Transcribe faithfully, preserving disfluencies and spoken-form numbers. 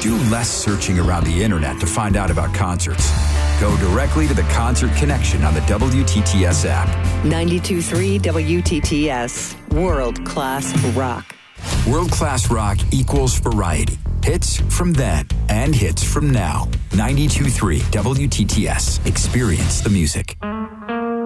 Do less searching around the internet to find out about concerts. Go directly to the Concert Connection on the W T T S app. ninety-two point three W T T S, world-class rock. World-class rock equals variety. Hits from then and hits from now. ninety-two point three W T T S. Experience the music.